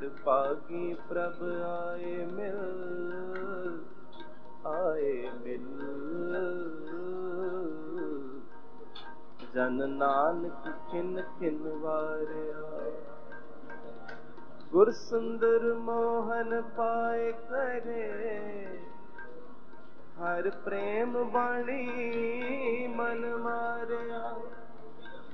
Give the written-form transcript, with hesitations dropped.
ਵਡਭਾਗੀ ਪ੍ਰਭ ਆਏ ਮਿਲ, ਆਏ ਮਿਲ। ਜਨ ਨਾਨਕ ਖਿਨ ਖਿਨ ਵਾਰਿਆ, ਗੁਰ ਸੁੰਦਰ ਮੋਹਨ ਪਾਏ ਕਰੇ। ਹਰ ਪ੍ਰੇਮ ਬਾਣੀ ਮਨ ਮਾਰਿਆ,